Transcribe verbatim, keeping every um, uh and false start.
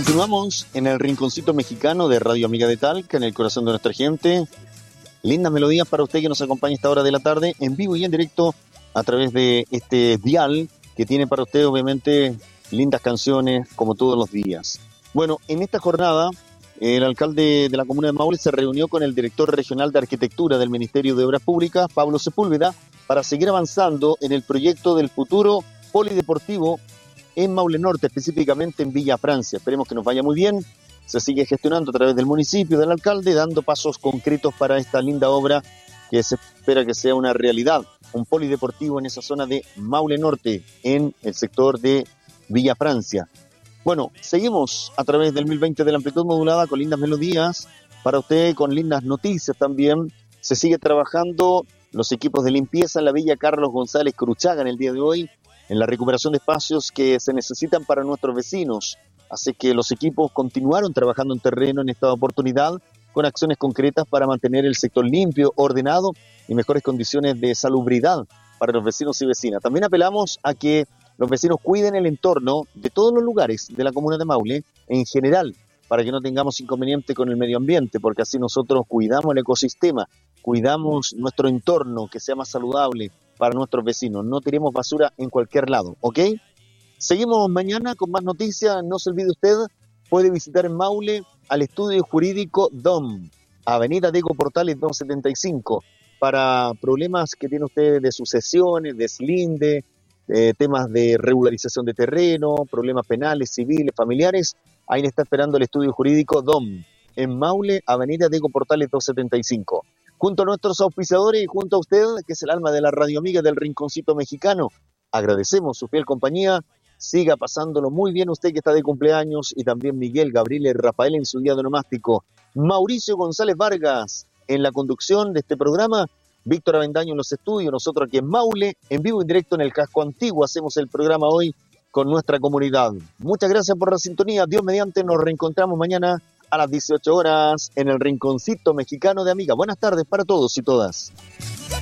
Continuamos en el rinconcito mexicano de Radio Amiga de Talca, en el corazón de nuestra gente. Lindas melodías para usted que nos acompaña a esta hora de la tarde, en vivo y en directo, a través de este dial que tiene para usted, obviamente, lindas canciones como todos los días. Bueno, en esta jornada, el alcalde de la comuna de Maule se reunió con el director regional de arquitectura del Ministerio de Obras Públicas, Pablo Sepúlveda, para seguir avanzando en el proyecto del futuro polideportivo en Maule Norte, específicamente en Villa Francia. Esperemos que nos vaya muy bien. Se sigue gestionando a través del municipio, del alcalde, dando pasos concretos para esta linda obra que se espera que sea una realidad. Un polideportivo en esa zona de Maule Norte, en el sector de Villa Francia. Bueno, seguimos a través del mil veinte de la amplitud modulada con lindas melodías para usted, con lindas noticias también. Se sigue trabajando los equipos de limpieza en la Villa Carlos González Cruchaga en el día de hoy, en la recuperación de espacios que se necesitan para nuestros vecinos. Así que los equipos continuaron trabajando en terreno en esta oportunidad con acciones concretas para mantener el sector limpio, ordenado y mejores condiciones de salubridad para los vecinos y vecinas. También apelamos a que los vecinos cuiden el entorno de todos los lugares de la comuna de Maule en general, para que no tengamos inconveniente con el medio ambiente, porque así nosotros cuidamos el ecosistema, cuidamos nuestro entorno, que sea más saludable para nuestros vecinos. No tiremos basura en cualquier lado, ¿ok? Seguimos mañana con más noticias. No se olvide usted, puede visitar en Maule al estudio jurídico D O M, Avenida Diego Portales doscientos setenta y cinco, para problemas que tiene usted de sucesiones, deslinde, eh, temas de regularización de terreno, problemas penales, civiles, familiares. Ahí le está esperando el estudio jurídico D O M, en Maule, Avenida Diego Portales doscientos setenta y cinco. Junto a nuestros auspiciadores y junto a usted, que es el alma de la Radio Amiga del Rinconcito Mexicano, agradecemos su fiel compañía. Siga pasándolo muy bien usted que está de cumpleaños, y también Miguel, Gabriel y Rafael en su día de onomástico. Mauricio González Vargas en la conducción de este programa, Víctor Avendaño en los estudios, nosotros aquí en Maule, en vivo y directo en el casco antiguo, hacemos el programa hoy con nuestra comunidad. Muchas gracias por la sintonía. Dios mediante, nos reencontramos mañana a las dieciocho horas en el Rinconcito Mexicano de Amiga. Buenas tardes para todos y todas.